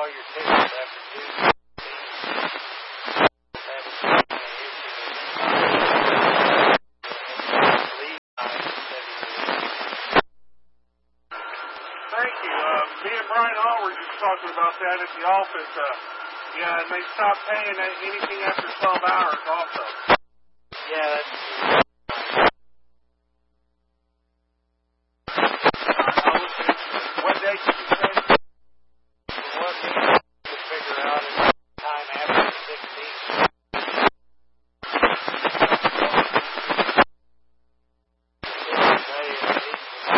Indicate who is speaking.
Speaker 1: your tickets after June 15th.
Speaker 2: Thank you. Me and Brian Hall were just talking about that at the office. Yeah, and they stopped paying anything after 12 hours also.
Speaker 1: Yeah, that's